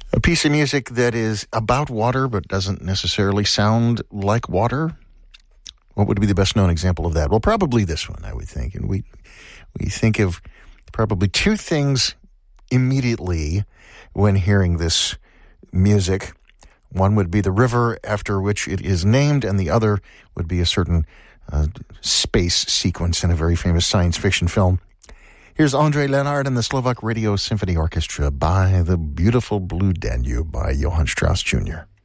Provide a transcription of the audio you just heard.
A piece of music that is about water but doesn't necessarily sound like water. What would be the best known example of that? Well, probably this one, I would think. And we think of probably two things immediately when hearing this music. One would be the river after which it is named, and the other would be a certain space sequence in a very famous science fiction film. Here's Ondrej Lenard and the Slovak Radio Symphony Orchestra by The Beautiful Blue Danube by Johann Strauss Jr.